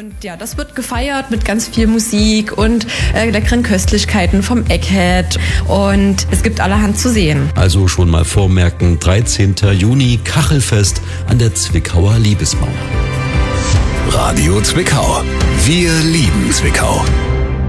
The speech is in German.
Und ja, das wird gefeiert mit ganz viel Musik und leckeren Köstlichkeiten vom Egghead. Und es gibt allerhand zu sehen. Also schon mal vormerken, 13. Juni, Kachelfest an der Zwickauer Liebesmauer. Radio Zwickau. Wir lieben Zwickau.